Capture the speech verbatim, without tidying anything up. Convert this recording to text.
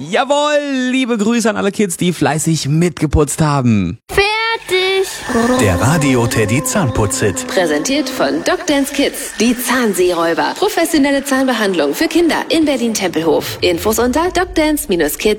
Jawohl, liebe Grüße an alle Kids, die fleißig mitgeputzt haben. Fertig! Der Radio Teddy Zahnputz-Hit. Präsentiert von DocDance Kids. Die Zahnseeräuber. Professionelle Zahnbehandlung für Kinder in Berlin-Tempelhof. Infos unter docdance Bindestrich kids